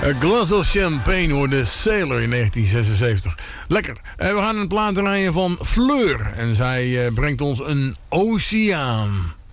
A Glass of Champagne hoorde Sailor in 1976. Lekker. We gaan een plaat draaien van Fleur. En zij brengt ons een oceaan.